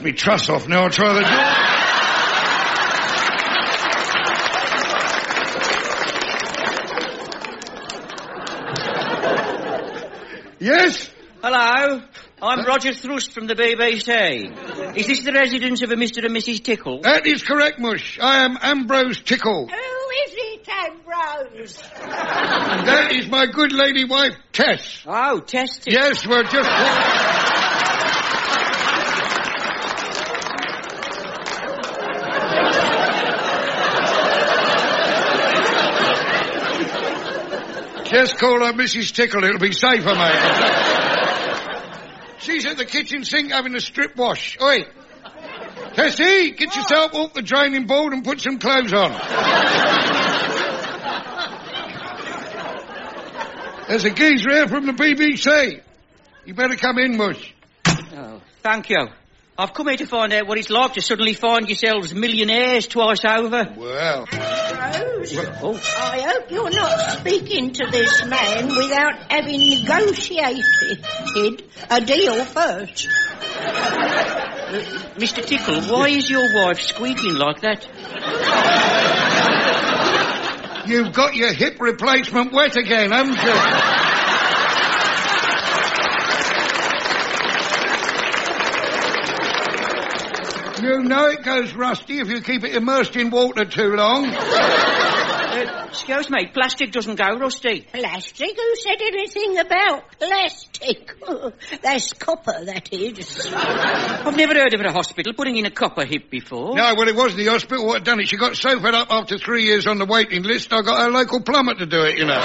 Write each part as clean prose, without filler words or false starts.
me truss off now. I'll try the door. Yes? Hello. I'm Roger Thrust from the BBC. Is this the residence of a Mr. and Mrs. Tickle? That is correct, Mush. I am Ambrose Tickle. Who is it, Ambrose? That is my good lady wife, Tess. Oh, Tess Tickle. Yes, we're just... Just call her Mrs. Tickle. It'll be safer, mate. She's at the kitchen sink having a strip wash. Oi. Tessie, get yourself off the draining board and put some clothes on. There's a geezer here from the BBC. You better come in, Mush. Oh, thank you. I've come here to find out what it's like to suddenly find yourselves millionaires twice over. Well... Rose, I hope you're not speaking to this man without having negotiated a deal first. Mr. Tickle, why is your wife squeaking like that? You've got your hip replacement wet again, haven't you? You know it goes rusty if you keep it immersed in water too long. Excuse me, plastic doesn't go rusty. Plastic? Who said anything about plastic? That's copper, that is. I've never heard of a hospital putting in a copper hip before. No, well, it was the hospital what done it. She got so fed up after 3 years on the waiting list, I got her local plumber to do it, you know.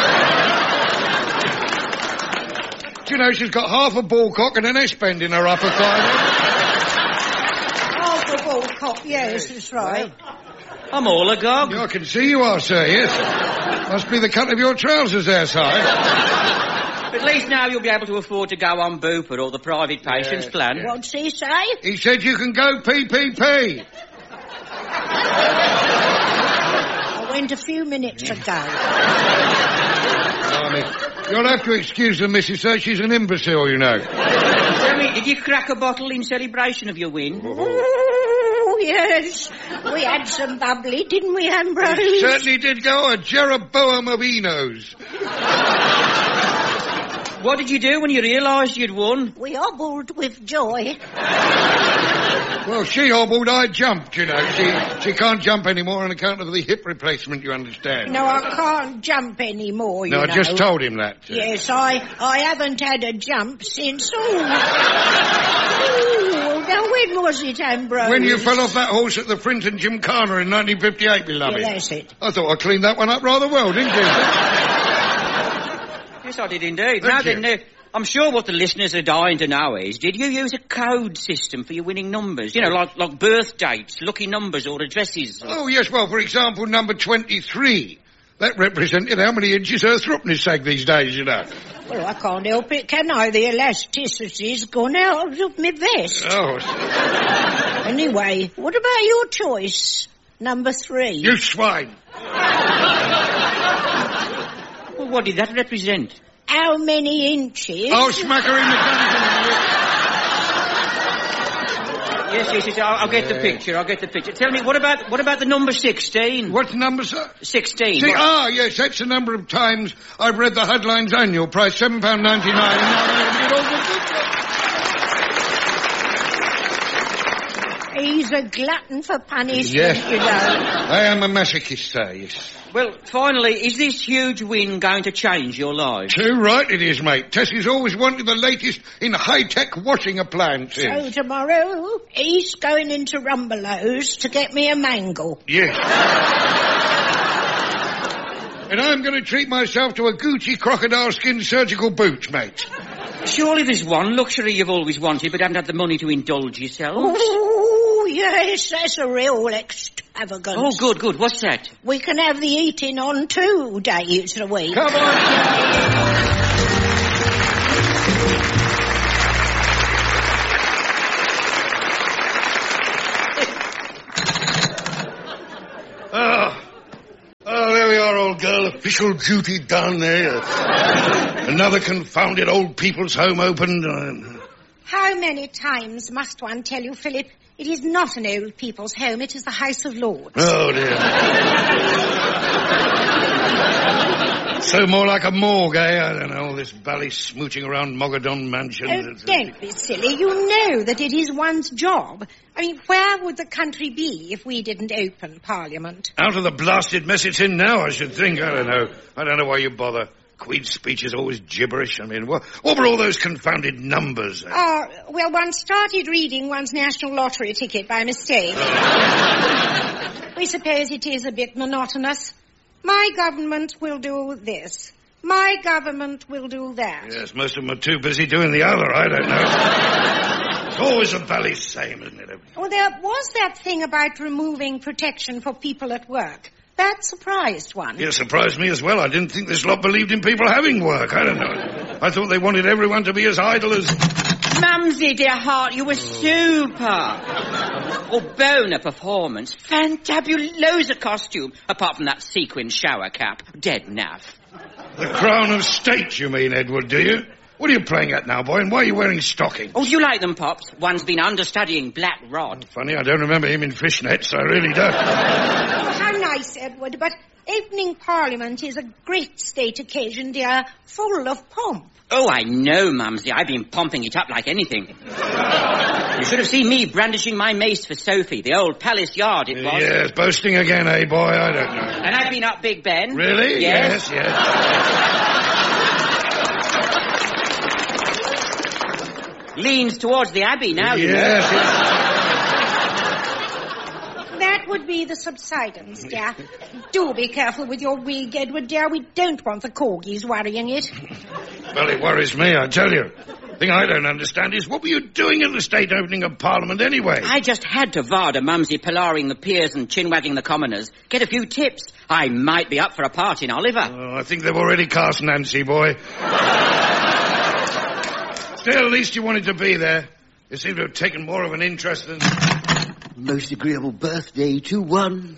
Do you know, she's got half a ball cock and an S-bend in her upper thigh. Half a ball cock, yes, that's right. I'm all agog. I can see you are, sir, yes. Must be the cut of your trousers there, sir. At least now you'll be able to afford to go on Bupa or the private patients plan. What's he say? He said you can go PPP. I went a few minutes ago. You'll have to excuse her, Mrs. Sir. She's an imbecile, you know. Tell me, did you crack a bottle in celebration of your win? Oh, yes. We had some bubbly, didn't we, Ambrose? It certainly did go a Jeroboam of Enos. What did you do when you realised you'd won? We hobbled with joy. Well, she hobbled, I jumped, you know. She can't jump anymore on account of the hip replacement, you understand. No, I can't jump anymore, you know. No, I just told him that. Yes, I haven't had a jump since... Now, when was it, Ambrose? When you fell off that horse at the Frinton Gymkhana in 1958, beloved. Yeah, that's it. I thought I cleaned that one up rather well, didn't you? Yes, I did indeed. Now then, I'm sure what the listeners are dying to know is, did you use a code system for your winning numbers? You know, like birth dates, lucky numbers or addresses? Oh, yes, well, for example, number 23. That represented how many inches her thrupness sag these days, you know. Well, I can't help it, can I? The elasticity's gone out of my vest. Oh. Anyway, what about your choice? Number 3. You swine. Well, what did that represent? How many inches? I'll smack her in the gun. Yes, I'll get the picture, Tell me, what about the number 16? What number, sir? 16. Yes, that's the number of times I've read the headlines annual price, £7.99. He's a glutton for punishment, yes. You know. I am a masochist, sir, yes. Well, finally, is this huge win going to change your life? Too right it is, mate. Tessie's always wanted the latest in high-tech washing appliances. So tomorrow, he's going into Rumbelows to get me a mangle. Yes. And I'm going to treat myself to a Gucci crocodile skin surgical boots, mate. Surely there's one luxury you've always wanted but haven't had the money to indulge yourself. Oh, yes, that's a real extravagance. Oh, good. What's that? We can have the eating on 2 days a week. Come on. Oh, there we are, old girl. Official duty done there. Another confounded old people's home opened. How many times must one tell you, Philip, It is not an old people's home. It is the House of Lords. Oh, dear. So more like a morgue, eh? I don't know, all this bally smooching around Mogadon Mansion. Oh, don't be silly. You know that it is one's job. I mean, where would the country be if we didn't open Parliament? Out of the blasted mess it's in now, I should think. I don't know. I don't know why you bother. Queen's speech is always gibberish. I mean, what were all those confounded numbers? Oh, well, one started reading one's national lottery ticket by mistake. We suppose it is a bit monotonous. My government will do this. My government will do that. Yes, most of them are too busy doing the other. I don't know. It's always a bally same, isn't it? Well, there was that thing about removing protection for people at work. That surprised one. Yeah, surprised me as well. I didn't think this lot believed in people having work. I don't know. I thought they wanted everyone to be as idle as... Mumsy, dear heart, you were super. Oh, Bona performance. Fantabulosa costume, apart from that sequin shower cap. Dead naff. The crown of state, you mean, Edward, do you? What are you playing at now, boy, and why are you wearing stockings? Oh, do you like them, Pops? One's been understudying Black Rod. Funny, I don't remember him in fishnets, I really don't. Oh, how nice, Edward, but opening Parliament is a great state occasion, dear, full of pomp. Oh, I know, Mumsy. I've been pumping it up like anything. You should have seen me brandishing my mace for Sophie, the old palace yard it was. Yes, boasting again, eh, boy? I don't know. And I've been up Big Ben. Really? Yes. Yes. Leans towards the Abbey now, you know. Yes. That would be the subsidence, dear. Do be careful with your wig, Edward, dear. We don't want the corgis worrying it. Well, it worries me, I tell you. The thing I don't understand is, what were you doing in the state opening of Parliament anyway? I just had to varder Mumsy pillaring the peers and chin-wagging the commoners. Get a few tips. I might be up for a part in Oliver. Oh, I think they've already cast Nancy, boy. Still, at least you wanted to be there. You seem to have taken more of an interest than... Most agreeable birthday to one.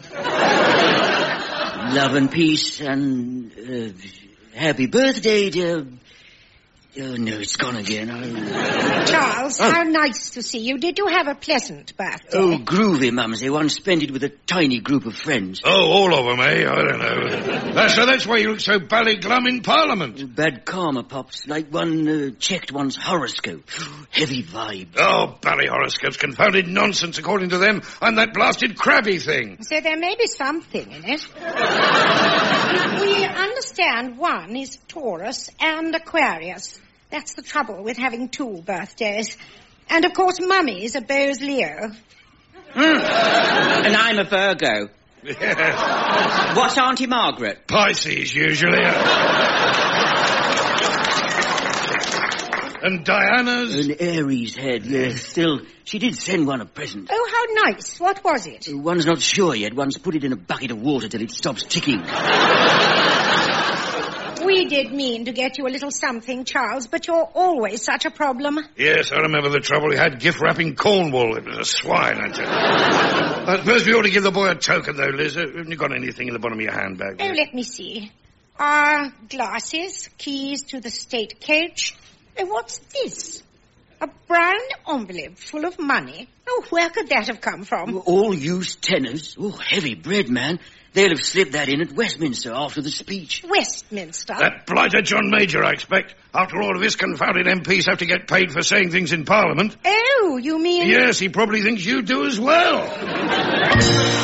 Love and peace and... happy birthday, dear... Oh, no, it's gone again. Charles, how nice to see you. Did you have a pleasant birthday? Oh, groovy, Mumsy. One spent it with a tiny group of friends. Oh, all of them, eh? I don't know. That's why you look so bally glum in Parliament. Bad karma, Pops. Like one checked one's horoscope. Heavy vibes. Oh, bally horoscopes. Confounded nonsense, according to them. I'm that blasted crabby thing. So there may be something in it. We understand one is Taurus and Aquarius. That's the trouble with having two birthdays. And, of course, Mummy's a Bose Leo. And I'm a Virgo. Yes. What's Auntie Margaret? Pisces, usually. And Diana's... An Aries head, yes. Still, she did send one a present. Oh, how nice. What was it? One's not sure yet. One's put it in a bucket of water till it stops ticking. We did mean to get you a little something, Charles, but you're always such a problem. Yes, I remember the trouble. He had gift wrapping Cornwall. It was a swine, I tell you. I suppose we ought to give the boy a token, though, Liz. Haven't you got anything in the bottom of your handbag? Oh, let me see. Glasses, keys to the state coach. Oh, what's this? A brown envelope full of money. Oh, where could that have come from? All used tenors. Oh, heavy bread, man. They'll have slipped that in at Westminster after the speech. Westminster? That blighter John Major, I expect. After all of his confounded MPs have to get paid for saying things in Parliament. Oh, you mean... Yes, he probably thinks you do as well.